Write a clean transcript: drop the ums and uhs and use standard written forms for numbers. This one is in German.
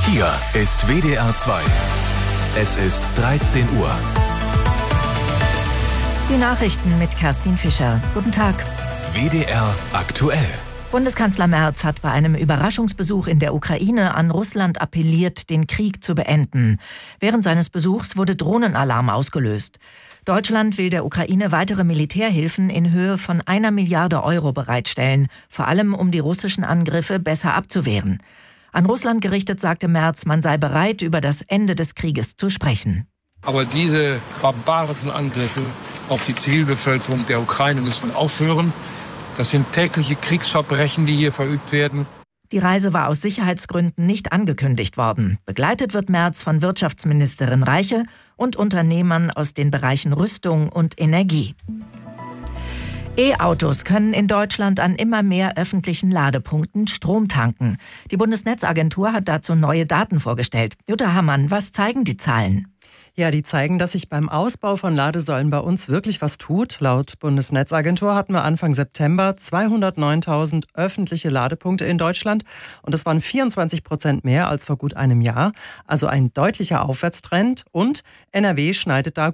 Hier ist WDR 2. Es ist 13 Uhr. Die Nachrichten mit Kerstin Fischer. Guten Tag. WDR aktuell. Bundeskanzler Merz hat bei einem Überraschungsbesuch in der Ukraine an Russland appelliert, den Krieg zu beenden. Während seines Besuchs wurde Drohnenalarm ausgelöst. Deutschland will der Ukraine weitere Militärhilfen in Höhe von 1 Milliarde Euro bereitstellen, vor allem um die russischen Angriffe besser abzuwehren. An Russland gerichtet sagte Merz, man sei bereit, über das Ende des Krieges zu sprechen. Aber diese barbarischen Angriffe auf die Zivilbevölkerung der Ukraine müssen aufhören. Das sind tägliche Kriegsverbrechen, die hier verübt werden. Die Reise war aus Sicherheitsgründen nicht angekündigt worden. Begleitet wird Merz von Wirtschaftsministerin Reiche und Unternehmern aus den Bereichen Rüstung und Energie. E-Autos können in Deutschland an immer mehr öffentlichen Ladepunkten Strom tanken. Die Bundesnetzagentur hat dazu neue Daten vorgestellt. Jutta Hammann, was zeigen die Zahlen? Ja, die zeigen, dass sich beim Ausbau von Ladesäulen bei uns wirklich was tut. Laut Bundesnetzagentur hatten wir Anfang September 209.000 öffentliche Ladepunkte in Deutschland. Und das waren 24% mehr als vor gut einem Jahr. Also ein deutlicher Aufwärtstrend. Und NRW schneidet da